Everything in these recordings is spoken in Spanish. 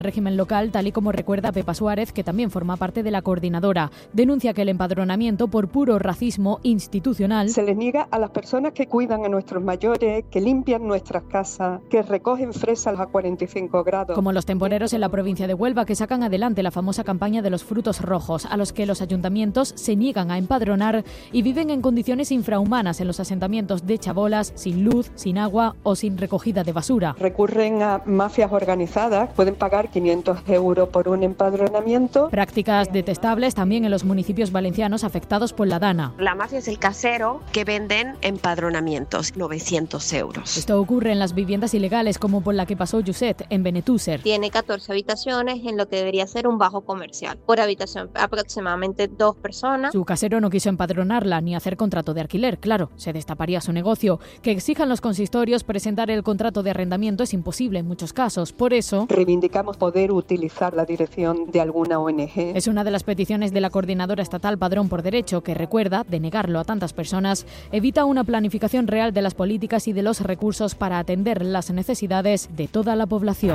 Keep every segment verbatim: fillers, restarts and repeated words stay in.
Régimen local, tal y como recuerda Pepa Suárez, que también forma parte de la coordinadora. Denuncia que el empadronamiento por puro racismo institucional se les niega a las personas que cuidan a nuestros mayores, que limpian nuestras casas, que recogen fresas a cuarenta y cinco grados. Como los temporeros en la provincia de Huelva, que sacan adelante la famosa campaña de los frutos rojos, a los que los ayuntamientos se niegan a empadronar y viven en condiciones infrahumanas en los asentamientos de chabolas, sin luz, sin agua o sin recogida de basura. Recurren a mafias organizadas, pueden pagar quinientos euros por un empadronamiento. Prácticas detestables también en los municipios valencianos afectados por la DANA. La mafia es el casero que venden empadronamientos, novecientos euros. Esto ocurre en las viviendas ilegales, como por la que pasó Yuset, en Benetúser. Tiene catorce habitaciones en lo que debería ser un bajo comercial. Por habitación aproximadamente dos personas. Su casero no quiso empadronarla ni hacer contrato de alquiler, claro, se destaparía su negocio. Que exijan los consistorios presentar el contrato de arrendamiento es imposible en muchos casos, por eso reivindicamos poder utilizar la dirección de alguna O N G. Es una de las peticiones de la coordinadora estatal Padrón por Derecho, que recuerda, de negarlo a tantas personas, evita una planificación real de las políticas y de los recursos para atender las necesidades de toda la población.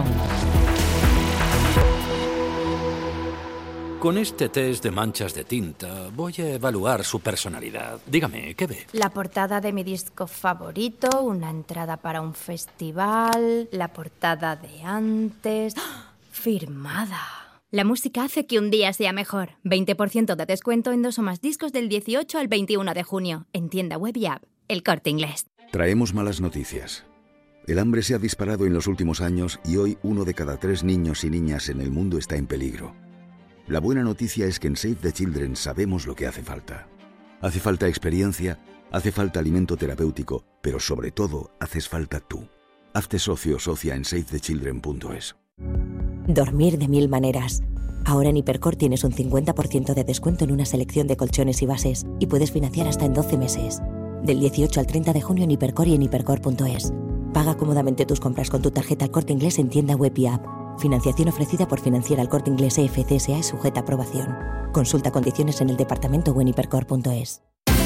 Con este test de manchas de tinta voy a evaluar su personalidad. Dígame, ¿qué ve? La portada de mi disco favorito, una entrada para un festival, la portada de antes... ¡Oh! Firmada. La música hace que un día sea mejor. veinte por ciento de descuento en dos o más discos del dieciocho al veintiuno de junio. En tienda web y app. El Corte Inglés. Traemos malas noticias. El hambre se ha disparado en los últimos años y hoy uno de cada tres niños y niñas en el mundo está en peligro. La buena noticia es que en Save the Children sabemos lo que hace falta. Hace falta experiencia, hace falta alimento terapéutico, pero sobre todo haces falta tú. Hazte socio o socia en save the children punto es. Dormir de mil maneras. Ahora en Hipercor tienes un cincuenta por ciento de descuento en una selección de colchones y bases y puedes financiar hasta en doce meses. Del dieciocho al treinta de junio en Hipercor y en hipercor punto es. Paga cómodamente tus compras con tu tarjeta El Corte Inglés en tienda web y app. Financiación ofrecida por Financiera El Corte Inglés E F C S A es sujeta a aprobación. Consulta condiciones en el departamento o en hipercor punto es.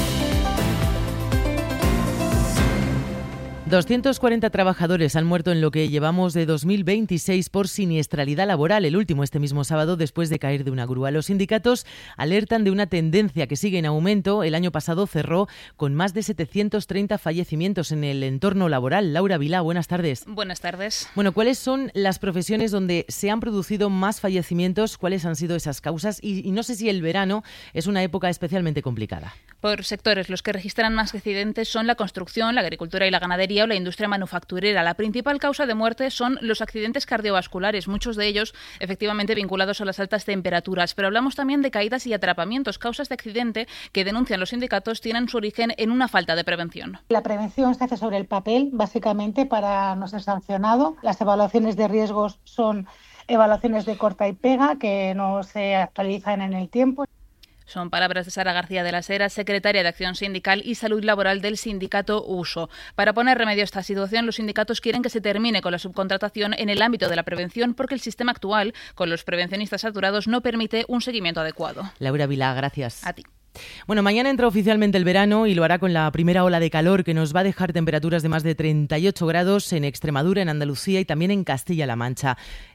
doscientos cuarenta trabajadores han muerto en lo que llevamos de dos mil veintiséis por siniestralidad laboral, el último este mismo sábado después de caer de una grúa. Los sindicatos alertan de una tendencia que sigue en aumento. El año pasado cerró con más de setecientos treinta fallecimientos en el entorno laboral. Laura Vilá, buenas tardes. Buenas tardes. Bueno, ¿cuáles son las profesiones donde se han producido más fallecimientos? ¿Cuáles han sido esas causas? Y, y no sé si el verano es una época especialmente complicada. Por sectores, los que registran más accidentes son la construcción, la agricultura y la ganadería o la industria manufacturera. La principal causa de muerte son los accidentes cardiovasculares, muchos de ellos efectivamente vinculados a las altas temperaturas. Pero hablamos también de caídas y atrapamientos, causas de accidente que denuncian los sindicatos tienen su origen en una falta de prevención. La prevención se hace sobre el papel, básicamente, para no ser sancionado. Las evaluaciones de riesgos son evaluaciones de corta y pega que no se actualizan en el tiempo. Son palabras de Sara García de las Heras, secretaria de Acción Sindical y Salud Laboral del sindicato Uso. Para poner remedio a esta situación, los sindicatos quieren que se termine con la subcontratación en el ámbito de la prevención porque el sistema actual, con los prevencionistas saturados, no permite un seguimiento adecuado. Laura Vilá, gracias. A ti. Bueno, mañana entra oficialmente el verano y lo hará con la primera ola de calor que nos va a dejar temperaturas de más de treinta y ocho grados en Extremadura, en Andalucía y también en Castilla-La Mancha.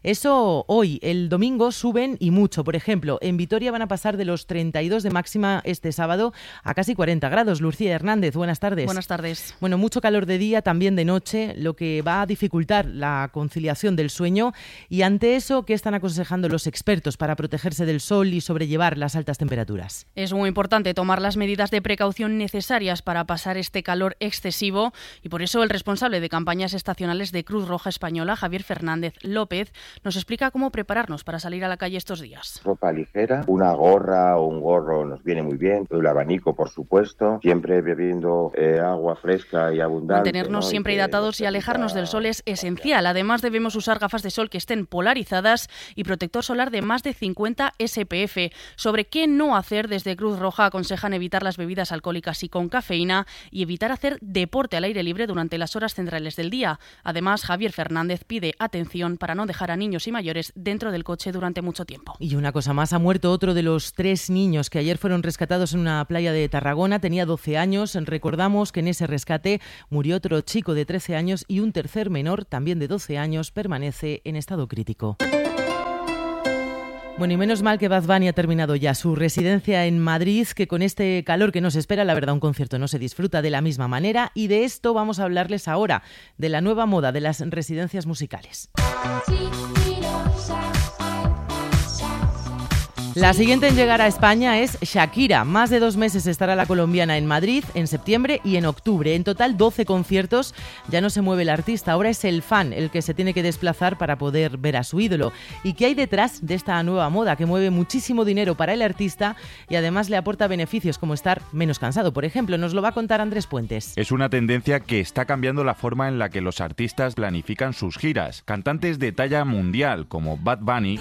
Eso hoy, el domingo, suben y mucho. Por ejemplo, en Vitoria van a pasar de los treinta y dos de máxima este sábado a casi cuarenta grados. Lucía Hernández, buenas tardes. Buenas tardes. Bueno, mucho calor de día, también de noche, lo que va a dificultar la conciliación del sueño. Y ante eso, ¿qué están aconsejando los expertos para protegerse del sol y sobrellevar las altas temperaturas? Es muy importante importante tomar las medidas de precaución necesarias para pasar este calor excesivo y por eso el responsable de campañas estacionales de Cruz Roja Española, Javier Fernández López, nos explica cómo prepararnos para salir a la calle estos días. Ropa ligera, una gorra o un gorro nos viene muy bien, el abanico por supuesto, siempre bebiendo eh, agua fresca y abundante. Mantenernos ¿no? siempre y hidratados y alejarnos del sol es esencial. Además debemos usar gafas de sol que estén polarizadas y protector solar de más de cincuenta ese pe efe. Sobre qué no hacer, desde Cruz Roja aconsejan evitar las bebidas alcohólicas y con cafeína y evitar hacer deporte al aire libre durante las horas centrales del día. Además, Javier Fernández pide atención para no dejar a niños y mayores dentro del coche durante mucho tiempo. Y una cosa más, ha muerto otro de los tres niños que ayer fueron rescatados en una playa de Tarragona. Tenía doce años. Recordamos que en ese rescate murió otro chico de trece años y un tercer menor, también de doce años, permanece en estado crítico. Bueno, y menos mal que Bad Bunny ha terminado ya su residencia en Madrid, que con este calor que nos espera, la verdad, un concierto no se disfruta de la misma manera. Y de esto vamos a hablarles ahora, de la nueva moda de las residencias musicales. La siguiente en llegar a España es Shakira. Más de dos meses estará la colombiana en Madrid, en septiembre y en octubre. En total, doce conciertos. Ya no se mueve el artista, ahora es el fan el que se tiene que desplazar para poder ver a su ídolo. ¿Y qué hay detrás de esta nueva moda que mueve muchísimo dinero para el artista y además le aporta beneficios como estar menos cansado? Por ejemplo, nos lo va a contar Andrés Puentes. Es una tendencia que está cambiando la forma en la que los artistas planifican sus giras. Cantantes de talla mundial como Bad Bunny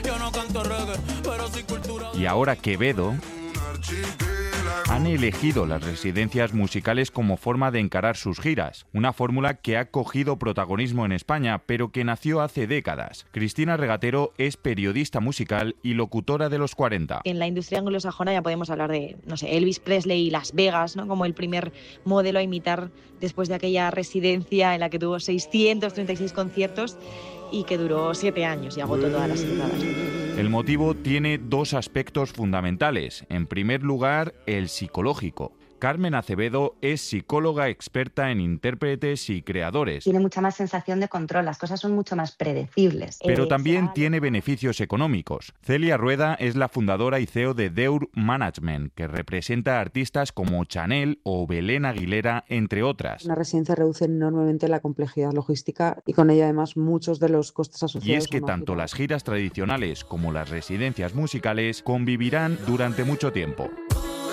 y ahora Quevedo han elegido las residencias musicales como forma de encarar sus giras, una fórmula que ha cogido protagonismo en España, pero que nació hace décadas. Cristina Regatero es periodista musical y locutora de los cuarenta. En la industria anglosajona ya podemos hablar de, no sé, Elvis Presley y Las Vegas, ¿no? Como el primer modelo a imitar después de aquella residencia en la que tuvo seiscientos treinta y seis conciertos y que duró siete años y agotó todas las entradas. El motivo tiene dos aspectos fundamentales. En primer lugar, el psicológico. Carmen Acevedo es psicóloga experta en intérpretes y creadores. Tiene mucha más sensación de control, las cosas son mucho más predecibles. Pero eh, también será... tiene beneficios económicos. Celia Rueda es la fundadora y C E O de Deur Management, que representa a artistas como Chanel o Belén Aguilera, entre otras. Una residencia reduce enormemente la complejidad logística y con ella además muchos de los costes asociados. Y es que tanto las giras tradicionales como las residencias musicales convivirán durante mucho tiempo.